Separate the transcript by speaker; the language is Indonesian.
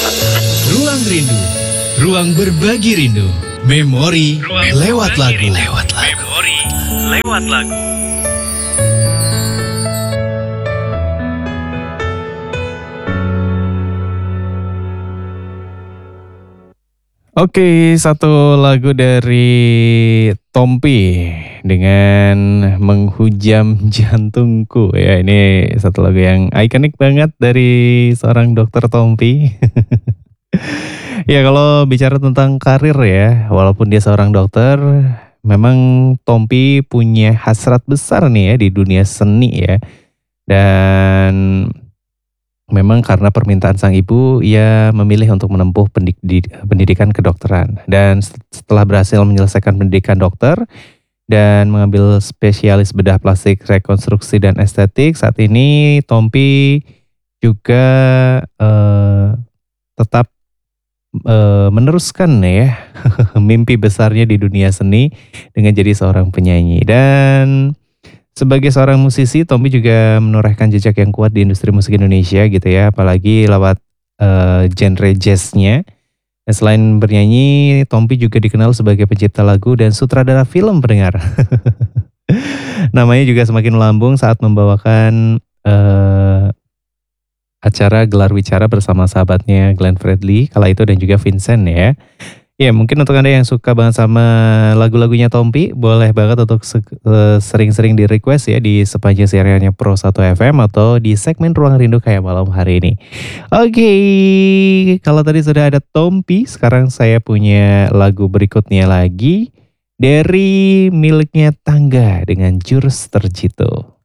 Speaker 1: Ruang Rindu, ruang berbagi rindu. Memori lewat lagu.
Speaker 2: Memori lewat lagu.
Speaker 3: Oke, satu lagu dari Tompi dengan Menghujam Jantungku ya. Ini satu lagu yang ikonik banget dari seorang dokter Tompi. Ya kalau bicara tentang karir ya, walaupun dia seorang dokter, memang Tompi punya hasrat besar nih ya di dunia seni ya. Dan memang karena permintaan sang ibu, ia memilih untuk menempuh pendidikan kedokteran. Dan setelah berhasil menyelesaikan pendidikan dokter dan mengambil spesialis bedah plastik rekonstruksi dan estetik, saat ini Tompi juga tetap meneruskan ya mimpi besarnya di dunia seni dengan jadi seorang penyanyi. Dan sebagai seorang musisi, Tompi juga menorehkan jejak yang kuat di industri musik Indonesia gitu ya, apalagi lewat genre jazznya. Dan selain bernyanyi, Tompi juga dikenal sebagai pencipta lagu dan sutradara film pendengar. Namanya juga semakin melambung saat membawakan acara Gelar Wicara bersama sahabatnya Glenn Fredly kala itu dan juga Vincent ya. Ya mungkin untuk Anda yang suka banget sama lagu-lagunya Tompi, boleh banget untuk sering-sering di request ya di sepanjang siarannya Pro 1 FM atau di segmen Ruang Rindu kayak malam hari ini. Oke, kalau tadi sudah ada Tompi, sekarang saya punya lagu berikutnya lagi dari miliknya Tangga dengan Jurus Terjitu.